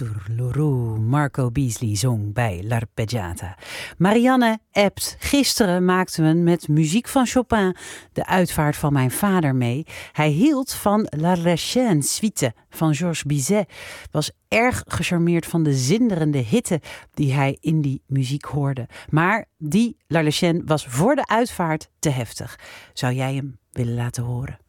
Turluru, Marco Beasley zong bij L'Arpeggiata. Marianne appt: gisteren maakten we met muziek van Chopin de uitvaart van mijn vader mee. Hij hield van La Rechaine Suite van Georges Bizet. Was erg gecharmeerd van de zinderende hitte die hij in die muziek hoorde. Maar die La Rechaine was voor de uitvaart te heftig. Zou jij hem willen laten horen?